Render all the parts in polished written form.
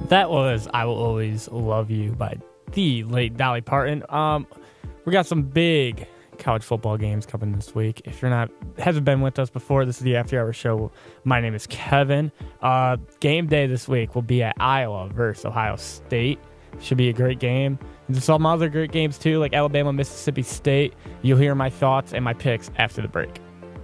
That was I Will Always Love You by the late Dolly Parton. We got some big college football games coming this week. If you're hasn't been with us before, this is the After Hours Show. My name is Kevin. Game day this week will be at Iowa versus Ohio State. Should be a great game. There's some other great games too, like Alabama, Mississippi State. You'll hear my thoughts and my picks after the break.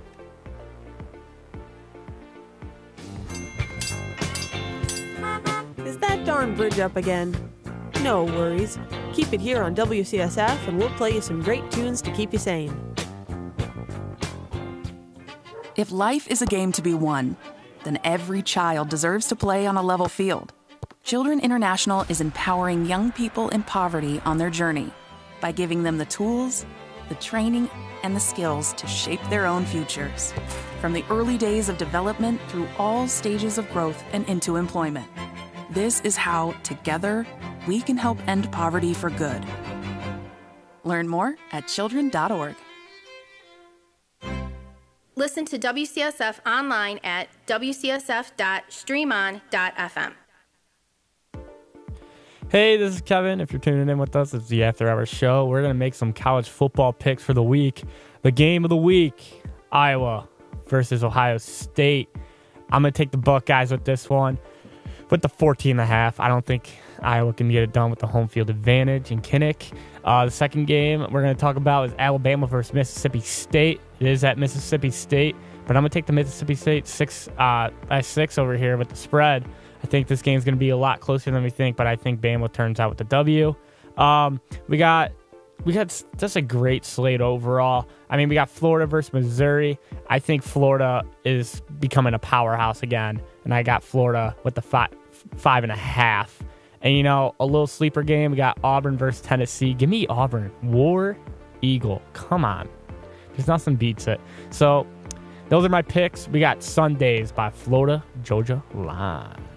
Is that darn bridge up again? No worries. Keep it here on WCSF and we'll play you some great tunes to keep you sane. If life is a game to be won, then every child deserves to play on a level field. Children International is empowering young people in poverty on their journey by giving them the tools, the training, and the skills to shape their own futures. From the early days of development through all stages of growth and into employment. This is how, together, we can help end poverty for good. Learn more at children.org. Listen to WCSF online at wcsf.streamon.fm. Hey, this is Kevin. If you're tuning in with us, it's the After Hours Show. We're going to make some college football picks for the week. The game of the week, Iowa versus Ohio State. I'm going to take the Buckeyes with this one. With the 14.5, I don't think Iowa can get it done with the home field advantage in Kinnick. The second game we're going to talk about is Alabama versus Mississippi State. It is at Mississippi State, but I'm going to take the Mississippi State 6 over here with the spread. I think this game's going to be a lot closer than we think, but I think Bama turns out with the W. We got just a great slate overall. I mean, we got Florida versus Missouri. I think Florida is becoming a powerhouse again, and I got Florida with the 5.5. And, you know, a little sleeper game, we got Auburn versus Tennessee. Give me Auburn. War Eagle. Come on. There's nothing beats it. So, those are my picks. We got Sundays by Florida Georgia Line.